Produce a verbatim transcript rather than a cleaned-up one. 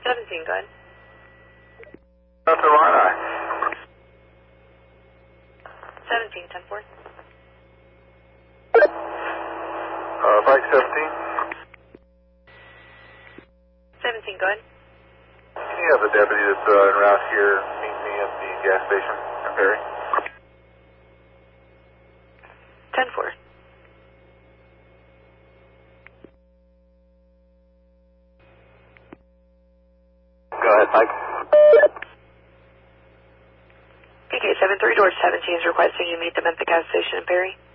seventeen, go ahead. North Carolina. seventeen, ten four. Uh, bike seventeen. seventeen, go ahead. Can you have the deputy that's uh, en route here meet me at the gas station in Perry? ten four. Go ahead, Mike. P K seven three, George seventeen is requesting you meet them at the gas station in Perry.